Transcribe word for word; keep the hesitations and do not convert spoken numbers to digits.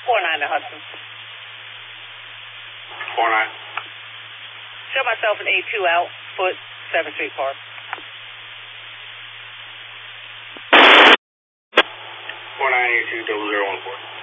four nine to Hudson. four nine. Show myself an eight two out, foot, seventh Street Park. four nine eight two double zero one four.